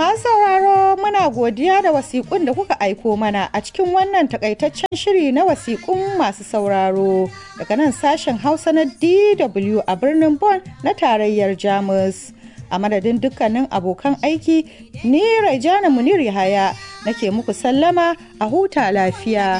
Masu sauraro muna godiya da wasiƙun da kuka aiko mana a cikin wannan takaitaccen shiri na wasiƙun masu sauraro daga nan sashen Hausa na DW a birnin Bonn na tarayyar Jamus. A madadin dukkanin abokan aiki, ni Raijana Munir Yahaya nake muku sallama a huta lafiya.